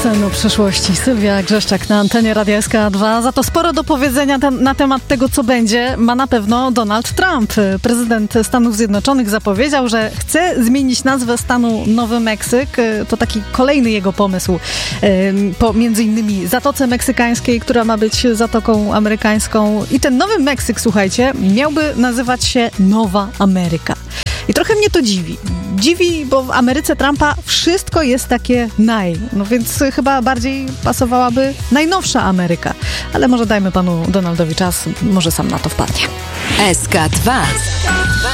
Sen o przyszłości. Sylwia Grzeszczak na antenie Radia SK2. Za to sporo do powiedzenia na temat tego, co będzie, ma na pewno Donald Trump. Prezydent Stanów Zjednoczonych zapowiedział, że chce zmienić nazwę stanu Nowy Meksyk. To taki kolejny jego pomysł. Po między innymi Zatoce Meksykańskiej, która ma być Zatoką Amerykańską. I ten Nowy Meksyk, słuchajcie, miałby nazywać się Nowa Ameryka. I trochę mnie to dziwi. Dziwi, bo w Ameryce Trumpa wszystko jest takie no więc chyba bardziej pasowałaby najnowsza Ameryka. Ale może dajmy panu Donaldowi czas, może sam na to wpadnie. SK2